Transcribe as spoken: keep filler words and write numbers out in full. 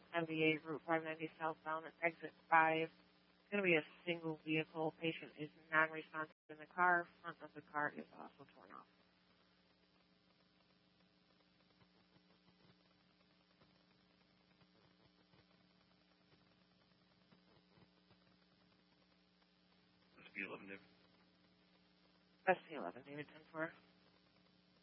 M V A Route five ninety southbound at exit five. It's going to be a single vehicle. Patient is non-responsive in the car. Front of the car is also torn off. S P eleven, David. S P eleven, David ten four.